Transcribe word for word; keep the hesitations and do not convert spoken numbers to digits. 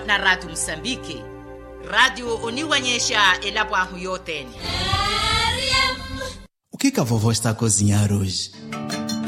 na Rádio Moçambique. Rádio uniwanyesha elapo ahu yotene. O que que a vovó está a cozinhar hoje?